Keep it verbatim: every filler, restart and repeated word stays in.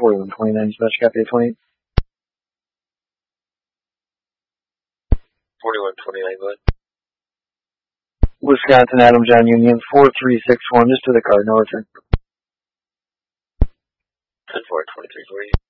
forty-one twenty-nine, dispatch, copy at twenty-eight. forty-one twenty-nine, go ahead. Wisconsin, Adam John Union, four three six one, just to the car, no return. ten four, twenty-three forty.